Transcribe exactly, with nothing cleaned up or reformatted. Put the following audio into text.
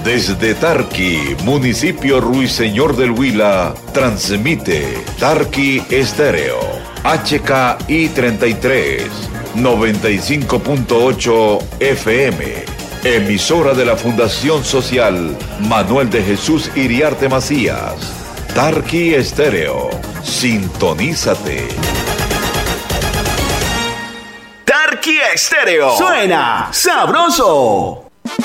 Desde Tarqui, municipio Ruiseñor del Huila, transmite Tarqui Estéreo, H K I treinta y tres, noventa y cinco punto ocho F M, emisora de la Fundación Social Manuel de Jesús Iriarte Macías. Tarqui Estéreo, sintonízate. Tarqui Estéreo, suena sabroso.